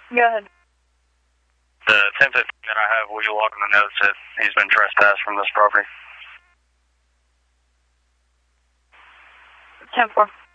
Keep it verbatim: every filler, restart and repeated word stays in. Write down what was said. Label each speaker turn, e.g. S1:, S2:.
S1: Go ahead.
S2: The ten fifteen that I have, will you log in the notes that he's been trespassed from this property?
S1: ten four.